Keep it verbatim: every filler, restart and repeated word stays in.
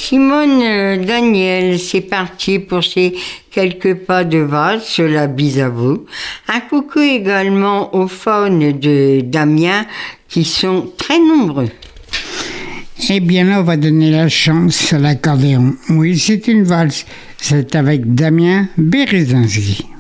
Simone euh, Daniel, c'est parti pour ces quelques pas de valse, cela bise à vous. Un coucou également aux fans de Damien qui sont très nombreux. Eh bien là, on va donner la chance à l'accordéon. Oui, c'est une valse. C'est avec Damien Bérézinski.